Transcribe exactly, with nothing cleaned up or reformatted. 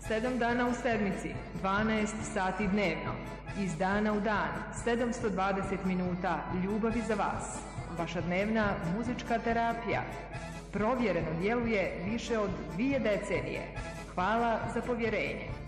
sedam dana u sedmici, dvanaest sati dnevno, iz dana u dan, sedamsto dvadeset minuta ljubavi za vas. Vaša dnevna muzička terapija. Provjereno djeluje više od dvije decenije. Hvala za povjerenje.